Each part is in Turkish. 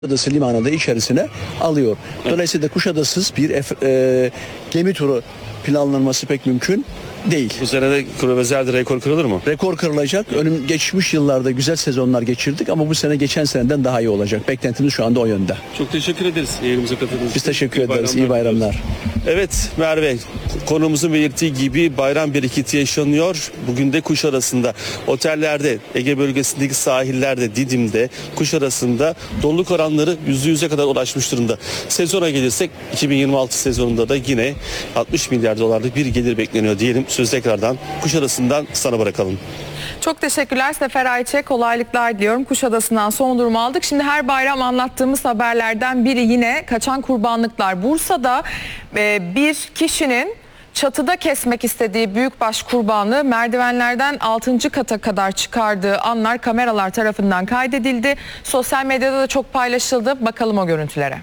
Kuşadası limanı da içerisine alıyor. Dolayısıyla Kuşadası'sız bir gemi turu planlanması pek mümkün değil. Bu sene de Kruvaziye'de rekor kırılır mı? Rekor kırılacak. Geçmiş yıllarda güzel sezonlar geçirdik ama bu sene geçen seneden daha iyi olacak. Beklentimiz şu anda o yönde. Çok teşekkür ederiz yayınımıza katıldığınız için. Biz teşekkür ederiz. İyi bayramlar. Evet Merve, konumuzun belirttiği gibi bayram bereketi yaşanıyor. Bugün de Kuşadası'nda, otellerde, Ege bölgesindeki sahillerde, Didim'de, Kuşadası'nda doluluk oranları %100'e kadar ulaşmış durumda. Sezona gelirsek 2026 sezonunda da yine 60 milyar dolarlık bir gelir bekleniyor diyelim. Söz tekrardan Kuşadası'ndan sana bırakalım. Çok teşekkürler Sefer Ayçe. Kolaylıklar diliyorum. Kuşadası'ndan son durumu aldık. Şimdi her bayram anlattığımız haberlerden biri yine kaçan kurbanlıklar. Bursa'da bir kişinin çatıda kesmek istediği büyükbaş kurbanı merdivenlerden 6. kata kadar çıkardığı anlar kameralar tarafından kaydedildi. Sosyal medyada da çok paylaşıldı. Bakalım o görüntülere.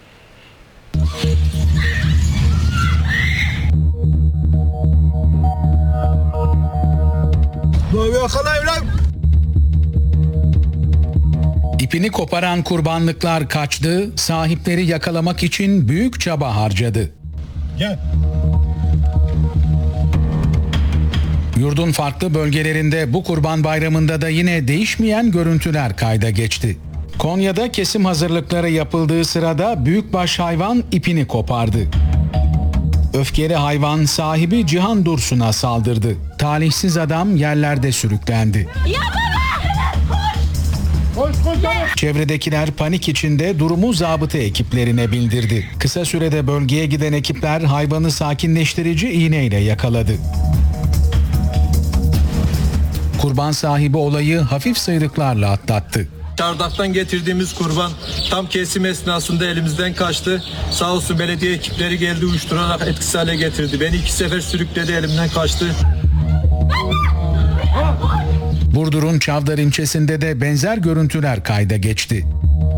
İpini koparan kurbanlıklar kaçtı, sahipleri yakalamak için büyük çaba harcadı. Gel. Yurdun farklı bölgelerinde bu Kurban Bayramı'nda da yine değişmeyen görüntüler kayda geçti. Konya'da kesim hazırlıkları yapıldığı sırada büyükbaş hayvan ipini kopardı. Öfkeli hayvan sahibi Cihan Dursun'a saldırdı. Talihsiz adam yerlerde sürüklendi. Çevredekiler panik içinde durumu zabıta ekiplerine bildirdi. Kısa sürede bölgeye giden ekipler hayvanı sakinleştirici iğneyle yakaladı. Kurban sahibi olayı hafif sıyrıklarla atlattı. Çardak'tan getirdiğimiz kurban tam kesim esnasında elimizden kaçtı. Sağ olsun belediye ekipleri geldi, uyuşturarak etkisiz hale getirdi. Beni 2 sefer sürükledi, elimden kaçtı. Burdur'un Çavdar ilçesinde de benzer görüntüler kayda geçti.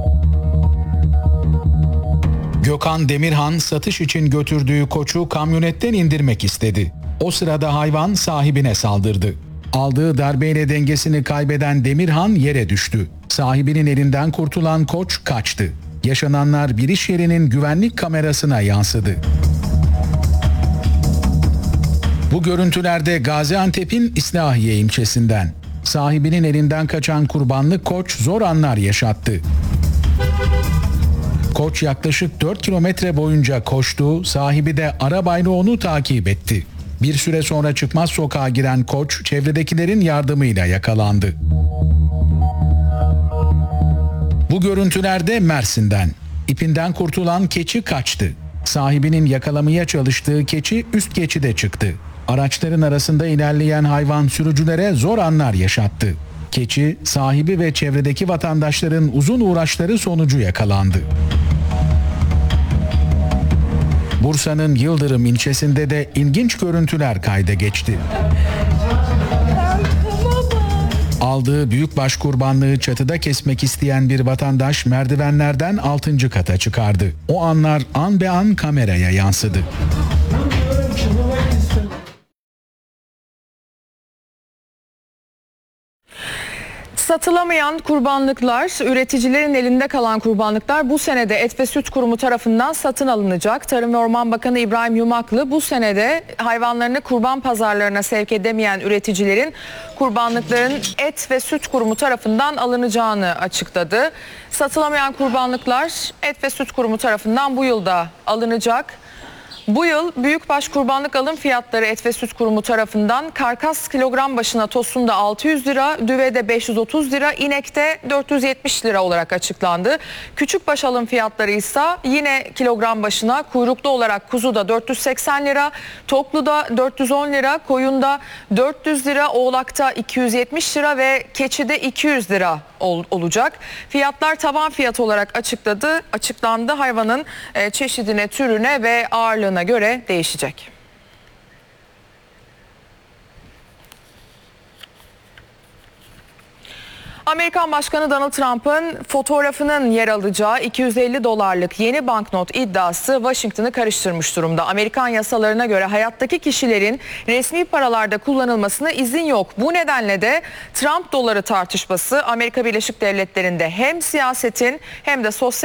Gökhan Demirhan satış için götürdüğü koçu kamyonetten indirmek istedi. O sırada hayvan sahibine saldırdı. Aldığı darbeyle dengesini kaybeden Demirhan yere düştü. Sahibinin elinden kurtulan koç kaçtı. Yaşananlar bir iş yerinin güvenlik kamerasına yansıdı. Bu görüntülerde Gaziantep'in İslahiye ilçesinden. Sahibinin elinden kaçan kurbanlık koç zor anlar yaşattı. Koç yaklaşık 4 kilometre boyunca koştu, sahibi de arabayla onu takip etti. Bir süre sonra çıkmaz sokağa giren koç çevredekilerin yardımıyla yakalandı. Bu görüntülerde Mersin'den. İpinden kurtulan keçi kaçtı. Sahibinin yakalamaya çalıştığı keçi üst geçide çıktı. Araçların arasında ilerleyen hayvan sürücülere zor anlar yaşattı. Keçi, sahibi ve çevredeki vatandaşların uzun uğraşları sonucu yakalandı. Bursa'nın Yıldırım ilçesinde de ilginç görüntüler kayda geçti. Aldığı büyükbaş kurbanlığı çatıda kesmek isteyen bir vatandaş merdivenlerden 6. kata çıkardı. O anlar an be an kameraya yansıdı. Satılamayan kurbanlıklar, üreticilerin elinde kalan kurbanlıklar bu senede Et ve Süt Kurumu tarafından satın alınacak. Tarım ve Orman Bakanı İbrahim Yumaklı bu senede hayvanlarını kurban pazarlarına sevk edemeyen üreticilerin kurbanlıkların Et ve Süt Kurumu tarafından alınacağını açıkladı. Satılamayan kurbanlıklar Et ve Süt Kurumu tarafından bu yılda alınacak. Bu yıl büyükbaş kurbanlık alım fiyatları Et ve Süt Kurumu tarafından karkas kilogram başına tosunda 600 lira, düvede 530 lira, inekte 470 lira olarak açıklandı. Küçükbaş alım fiyatları ise yine kilogram başına kuyruklu olarak kuzuda 480 lira, tokluda 410 lira, koyunda 400 lira, oğlakta 270 lira ve keçide 200 lira olacak. Fiyatlar taban fiyat olarak açıklandı. Hayvanın çeşidine, türüne ve ağırlığına göre değişecek. Amerikan Başkanı Donald Trump'ın fotoğrafının yer alacağı $250 yeni banknot iddiası Washington'ı karıştırmış durumda. Amerikan yasalarına göre hayattaki kişilerin resmi paralarda kullanılmasına izin yok. Bu nedenle de Trump doları tartışması Amerika Birleşik Devletleri'nde hem siyasetin hem de sosyal